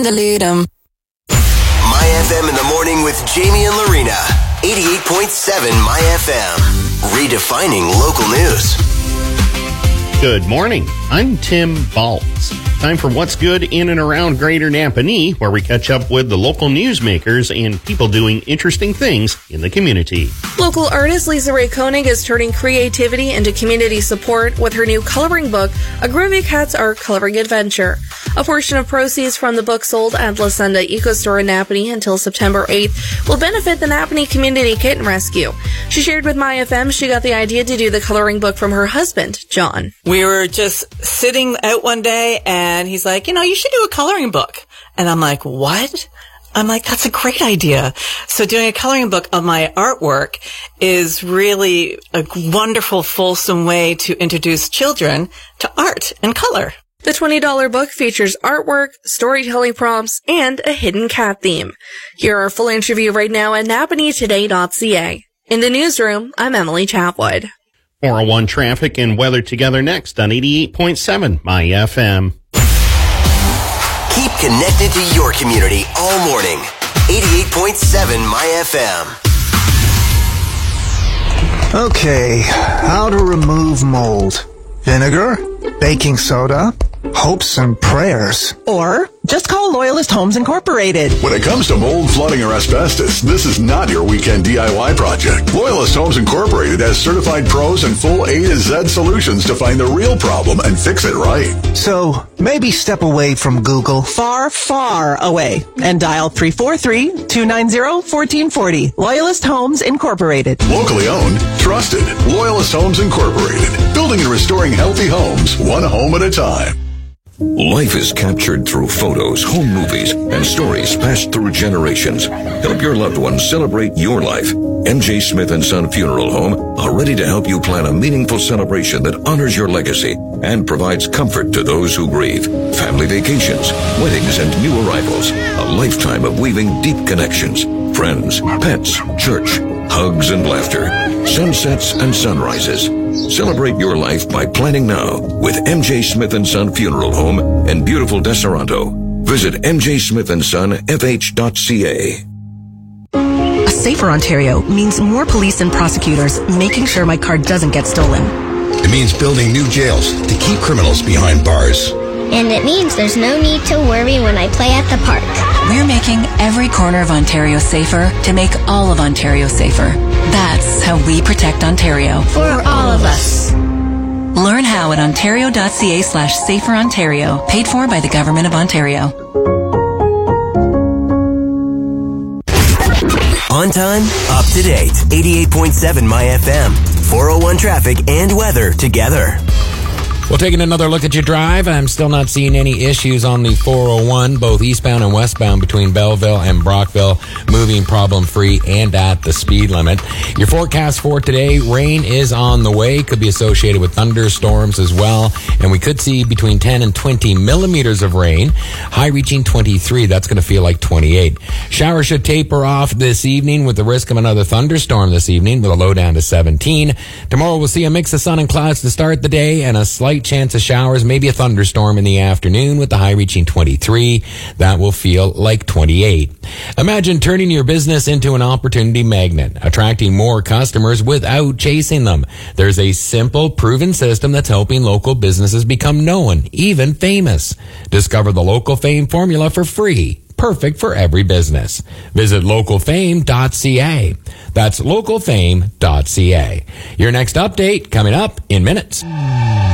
delete them. My FM in the morning with Jamie and Lorena. 88.7 My FM. Redefining local news. Good morning. I'm Tim Baltz. Time for What's Good in and around Greater Napanee, where we catch up with the local newsmakers and people doing interesting things in the community. Local artist Lisa Ray Koenig is turning creativity into community support with her new coloring book, A Groovy Cat's Art Coloring Adventure. A portion of proceeds from the book sold at La Senda Eco Store in Napanee until September 8th will benefit the Napanee Community Kitten Rescue. She shared with My FM she got the idea to do the coloring book from her husband, John. We were just sitting out one day and he's like, you should do a coloring book. And I'm like, what? I'm like, that's a great idea. So doing a coloring book of my artwork is really a wonderful, fulsome way to introduce children to art and color. The $20 book features artwork, storytelling prompts, and a hidden cat theme. Hear our full interview right now at napaneetoday.ca. In the newsroom, I'm Emily Chapwood. 401 traffic and weather together next on 88.7 My FM. Keep connected to your community all morning. 88.7 My FM. Okay, how to remove mold. Vinegar, baking soda, hopes and prayers. Or just call Loyalist Homes Incorporated. When it comes to mold, flooding, or asbestos, this is not your weekend DIY project. Loyalist Homes Incorporated has certified pros and full A to Z solutions to find the real problem and fix it right. So, maybe step away from Google. Far, far away. And dial 343-290-1440. Loyalist Homes Incorporated. Locally owned, trusted. Loyalist Homes Incorporated. Building and restoring healthy homes, one home at a time. Life is captured through photos, home movies, and stories passed through generations. Help your loved ones celebrate your life. MJ Smith & Son Funeral Home are ready to help you plan a meaningful celebration that honors your legacy and provides comfort to those who grieve. Family vacations, weddings, and new arrivals. A lifetime of weaving deep connections. Friends, pets, church, hugs and laughter. Sunsets and sunrises. Celebrate your life by planning now with MJ Smith & Son Funeral Home in beautiful Deseronto. Visit mjsmithandsonfh.ca. A safer Ontario means more police and prosecutors making sure my car doesn't get stolen. It means building new jails to keep criminals behind bars. And it means there's no need to worry when I play at the park. We're making every corner of Ontario safer to make all of Ontario safer. That's how we protect Ontario. For all of us. Learn how at ontario.ca/saferontario. Paid for by the Government of Ontario. On time, up to date. 88.7 My FM. 401 traffic and weather together. Well, taking another look at your drive, I'm still not seeing any issues on the 401, both eastbound and westbound between Belleville and Brockville, moving problem-free and at the speed limit. Your forecast for today, rain is on the way, could be associated with thunderstorms as well, and we could see between 10 and 20 millimeters of rain, high reaching 23. That's going to feel like 28. Showers should taper off this evening with the risk of another thunderstorm this evening with a low down to 17. Tomorrow we'll see a mix of sun and clouds to start the day and a slight chance of showers, maybe a thunderstorm in the afternoon with the high reaching 23. That will feel like 28. Imagine turning your business into an opportunity magnet, attracting more customers without chasing them. There's a simple, proven system that's helping local businesses become known, even famous. Discover the Local Fame formula for free. Perfect for every business. Visit localfame.ca. That's localfame.ca. Your next update coming up in minutes.